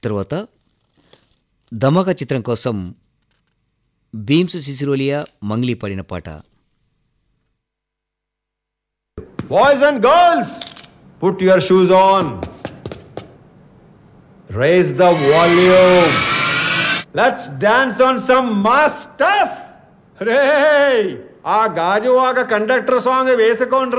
తర్వాత ధమాకా చిత్రం కోసం బీమ్స్ సిసిరోలియా మంగ్లీ పాడిన పాట. Boys and girls, put your shoes on. Raise the volume. Let's dance on some mass stuff. Hey, ఆ గాజువాక కండక్టర్ సాంగ్ వేసుకోండి.